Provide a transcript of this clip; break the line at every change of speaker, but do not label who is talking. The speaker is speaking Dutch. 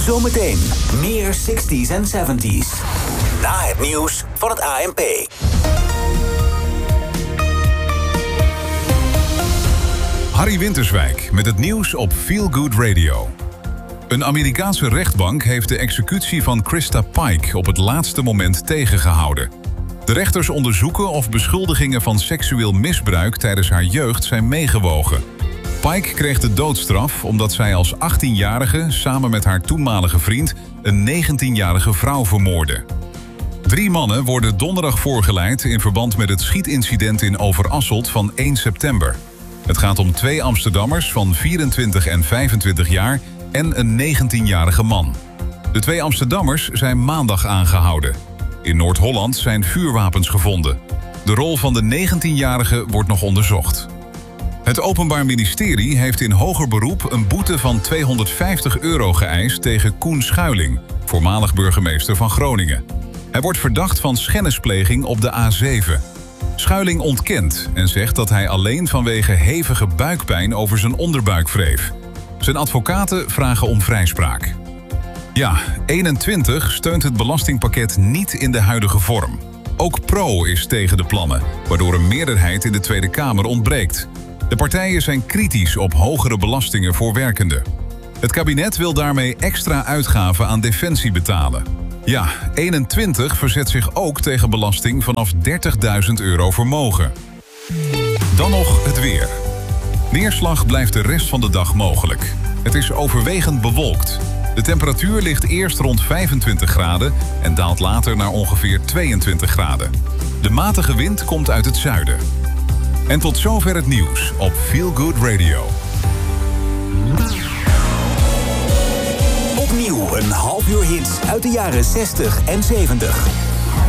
Zometeen meer 60s en 70s. Na het nieuws van het ANP.
Harry Winterswijk met het nieuws op Feel Good Radio. Een Amerikaanse rechtbank heeft de executie van Krista Pike op het laatste moment tegengehouden. De rechters onderzoeken of beschuldigingen van seksueel misbruik tijdens haar jeugd zijn meegewogen. Pike kreeg de doodstraf omdat zij als 18-jarige samen met haar toenmalige vriend een 19-jarige vrouw vermoordde. 3 mannen worden donderdag voorgeleid in verband met het schietincident in Overasselt van 1 september. Het gaat om 2 Amsterdammers van 24 en 25 jaar en een 19-jarige man. De 2 Amsterdammers zijn maandag aangehouden. In Noord-Holland zijn vuurwapens gevonden. De rol van de 19-jarige wordt nog onderzocht. Het Openbaar Ministerie heeft in hoger beroep een boete van €250 geëist tegen Koen Schuiling, voormalig burgemeester van Groningen. Hij wordt verdacht van schennispleging op de A7. Schuiling ontkent en zegt dat hij alleen vanwege hevige buikpijn over zijn onderbuik wreef. Zijn advocaten vragen om vrijspraak. Ja, 21 steunt het belastingpakket niet in de huidige vorm. Ook PRO is tegen de plannen, waardoor een meerderheid in de Tweede Kamer ontbreekt. De partijen zijn kritisch op hogere belastingen voor werkenden. Het kabinet wil daarmee extra uitgaven aan defensie betalen. Ja, 21 verzet zich ook tegen belasting vanaf €30.000 vermogen. Dan nog het weer. Neerslag blijft de rest van de dag mogelijk. Het is overwegend bewolkt. De temperatuur ligt eerst rond 25 graden en daalt later naar ongeveer 22 graden. De matige wind komt uit het zuiden. En tot zover het nieuws op Feel Good Radio.
Opnieuw een half uur hits uit de jaren 60 en 70.